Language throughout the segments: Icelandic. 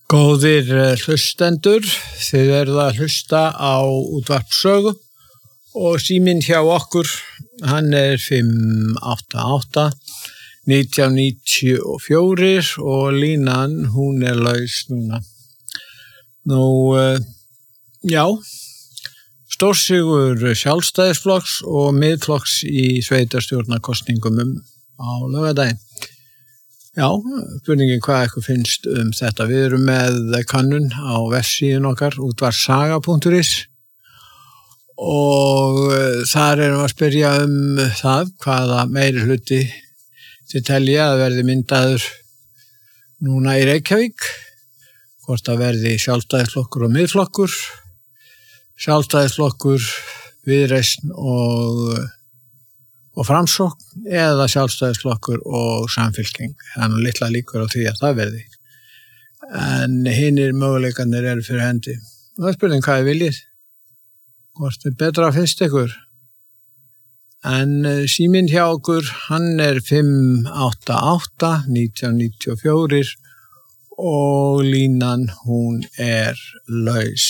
Góðir hlustendur, þið eruð að hlusta á útvarp Sögu og síminn hjá okkur, hann 588-1994 og línan, hún laus núna. Stórsigur Sjálfstæðisflokks og Miðflokks í sveitarstjórnarkosningum á laugardaginn. Já, spurningin hvað eitthvað finnst þetta. Við erum með kannun á vefsíðun okkar, útvarpssaga.is og þar erum við að spyrja það hvaða meiri hluti þið telja að verði myndaður núna í Reykjavík, hvort að verði Sjálfstæðisflokkur og Miðflokkur, Sjálfstæðisflokkur, Viðreisn og Framsókn eða Sjálfstæðisflokkur og Samfylking. Þannig litla líkur á því að það verði. En hinir möguleikarnir eru fyrir hendi. Og það spurning hvað viljið. Hvort betra finnst ykkur. En síminn hjá okkur, hann 588-1994 og línan hún laus.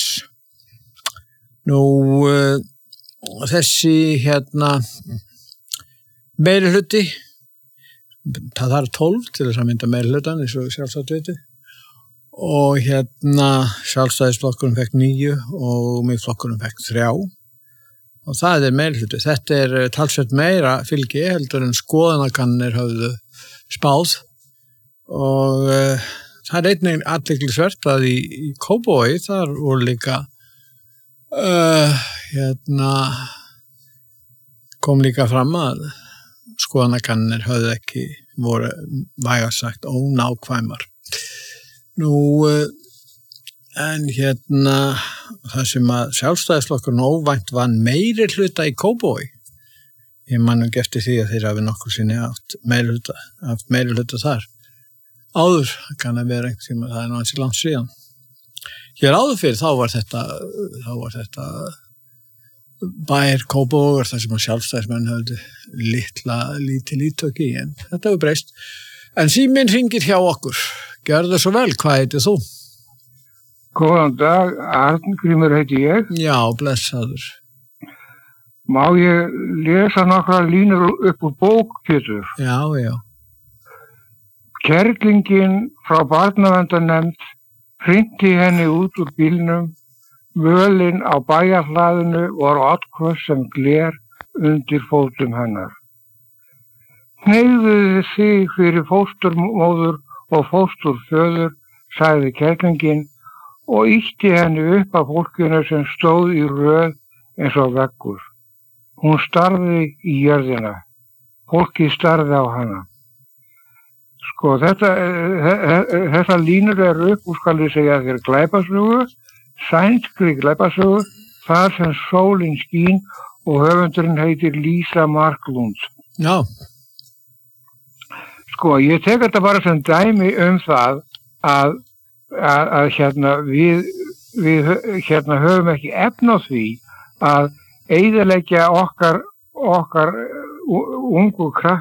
Þessi meiri hluti, það þarf 12 til þess að mynda meiri hlutan, eins og sjálfsagt veitu. Og Sjálfstæðisflokkurinn fekk 9 og Miðflokkurinn fekk 3. Og það meiri hluti. Þetta talsvert meira fylgi heldur en skoðanakannir höfðu spáð. Og það einnig athyglisvert að í Kópavogi þar voru líka kom líka fram að skoðanakannir höfðu ekki voru vægast sagt ónákvæmar. En það sem að Sjálfstæðisflokkurinn óvænt vann meiri hluta í Kópavogi. Ég man ekki eftir því að þeir hafi nokkur sinni haft meiri hluta þar. Áður kann að vera einhvern tíma, það nú ansi langt síðan. Hér áður fyrir þá var þetta bær Kópavogur þar sem að Sjálfstæðismenn höfðu lítið ítök í, en þetta hefur breyst. En síminn hringir hjá okkur. Gjörðu svo vel, hvað heitir þú? Góðan dag, Arngrímur heiti ég. Já, blessaður. Má ég lesa nokkra línur upp úr bók, Pétur? Já. Kerlingin frá barnaverndarnefnd hrinti henni út úr bílnum. Völin á bæjarhlaðinu var oddhvöss sem gler undir fótum hennar. Hneigðuði þig fyrir fósturmóður og fósturföður, sagði kerlingin og ýtti henni upp af fólkinu sem stóð í röð eins og veggur. Hún starði í jörðina. Fólkið starði á hana. Þessar línur upp úr skal ég segja þér glæpasögu, sænskri glæpasögu, þar sem sólin skín og höfundurinn heitir Lisa Marklund. Já. Ég tek þetta bara sem dæmi það að við höfum ekki efni á því að eyðileggja okkar ungu krakka